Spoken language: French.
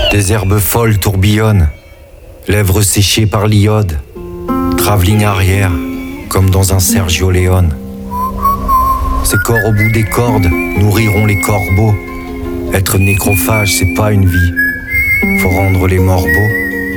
Des herbes folles tourbillonnent, lèvres séchées par l'iode, travelling arrière, comme dans un Sergio Leone. Ces corps au bout des cordes nourriront les corbeaux. Être nécrophage, c'est pas une vie. Faut rendre les morts beaux.